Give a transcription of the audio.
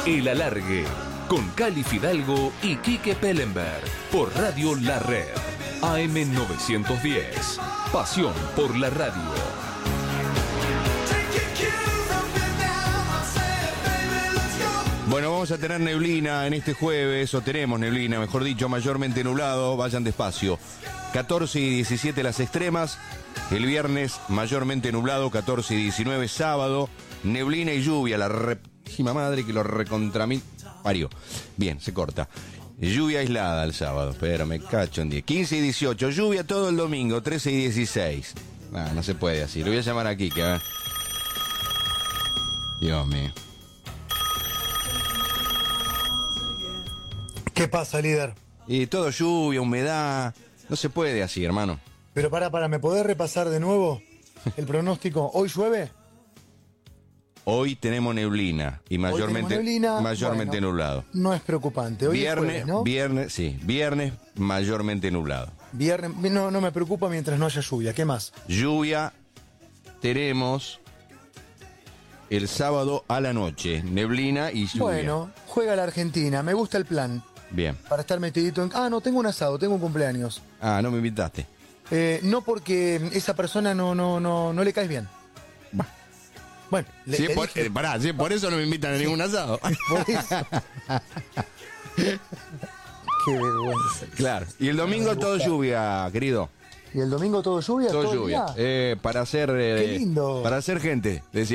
El Alargue, con Cali Fidalgo y Quique Pellenberg, por Radio La Red, AM 910. Pasión por la radio. Bueno, vamos a tener neblina en este jueves, o tenemos neblina, mejor dicho, mayormente nublado, vayan despacio. 14 y 17 las extremas, el viernes mayormente nublado, 14 y 19, sábado, neblina y lluvia, la repísima madre que lo recontramil parió. Bien, se corta. Lluvia aislada el sábado, pero me cacho en 10. 15 y 18, lluvia todo el domingo, 13 y 16. No se puede así, lo voy a llamar aquí, que a ver. Dios mío. ¿Qué pasa, líder? Y todo lluvia, humedad. No se puede así, hermano. Pero para, ¿me podés repasar de nuevo el pronóstico? ¿Hoy llueve? Hoy tenemos neblina y mayormente bueno, nublado. No es preocupante. Hoy es jueves, ¿no? Viernes mayormente nublado. Viernes, no me preocupa mientras no haya lluvia. ¿Qué más? Lluvia tenemos el sábado a la noche, neblina y lluvia. Bueno, juega la Argentina, me gusta el plan. Bien. Para estar metidito en... no, tengo un asado, tengo un cumpleaños. No me invitaste. No porque esa persona no le caes bien. Bueno, por eso no me invitan a ningún asado. Por eso. Qué vergüenza. Claro. Y el domingo todo lluvia, querido. ¿Y el domingo todo lluvia? Todo lluvia. Día? Para hacer... Qué lindo. Para hacer gente, decía.